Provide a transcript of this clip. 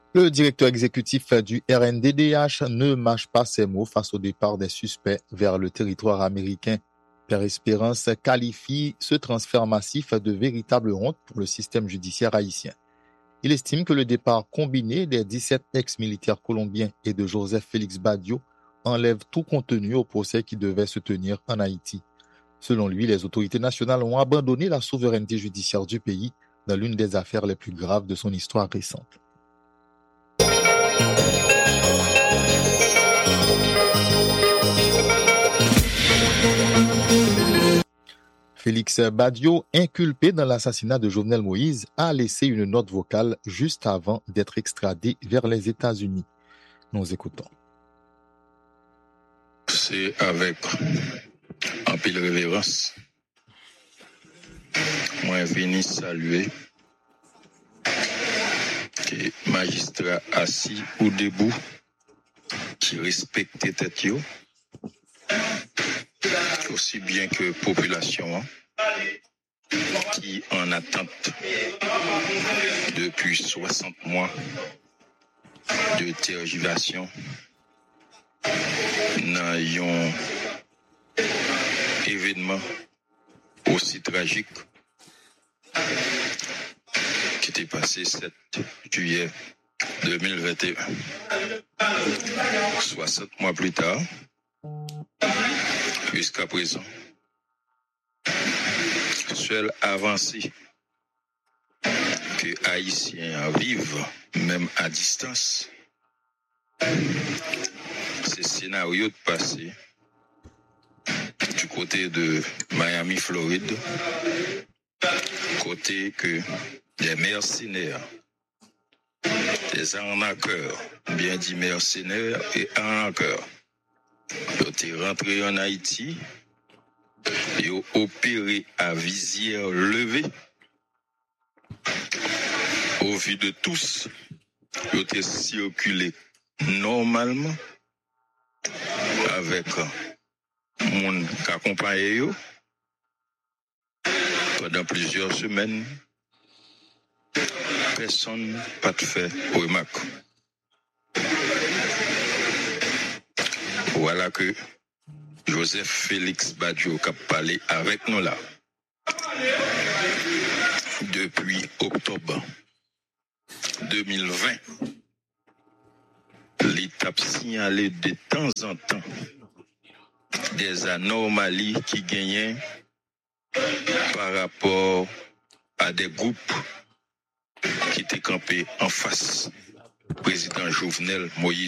Le directeur exécutif du RNDDH ne mâche pas ses mots face au départ des suspects vers le territoire américain. Père Espérance qualifie ce transfert massif de véritable honte pour le système judiciaire haïtien. Il estime que le départ combiné des 17 ex-militaires colombiens et de Joseph Félix Badio enlève tout contenu au procès qui devait se tenir en Haïti. Selon lui, les autorités nationales ont abandonné la souveraineté judiciaire du pays dans l'une des affaires les plus graves de son histoire récente. Félix Badio, inculpé dans l'assassinat de Jovenel Moïse, a laissé une note vocale juste avant d'être extradé vers les États-Unis. Nous écoutons. C'est avec un pile révérence moi venu saluer que magistrat assis ou debout qui respecte tête yo aussi bien que population qui en attente depuis 60 mois de tergiversation dans un événement aussi tragique qui était passé 7 juillet 2021. 60 mois plus tard, jusqu'à présent, seule avancée que Haïtiens vivent, même à distance, c'est scénario de passé du côté de Miami, Floride, côté que des mercenaires, des arnaqueurs, bien dit mercenaires et arnaqueurs, ils sont rentrés en Haïti, ils ont opéré à visière levée. Au vu de tous, ils ont circulé normalement avec monde qui accompagne eux pendant plusieurs semaines. Personne n'a pas fait remarque. Voilà que Joseph Félix Badio qui a parlé avec nous là depuis octobre 2020. L'État signalé de temps en temps des anomalies qui gagnaient par rapport à des groupes qui étaient campés en face du président Jovenel Moïse.